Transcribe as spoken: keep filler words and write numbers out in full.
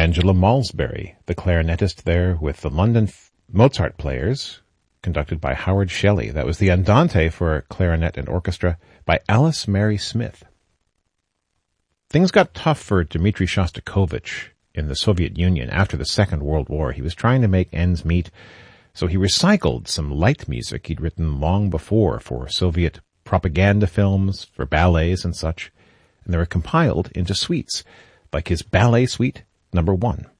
Angela Malmsbury, the clarinetist there with the London Mozart Players, conducted by Howard Shelley. That was the Andante for clarinet and orchestra by Alice Mary Smith. Things got tough for Dmitri Shostakovich in the Soviet Union after the Second World War. He was trying to make ends meet, so he recycled some light music he'd written long before for Soviet propaganda films, for ballets and such, and they were compiled into suites, like his Ballet Suite Number One.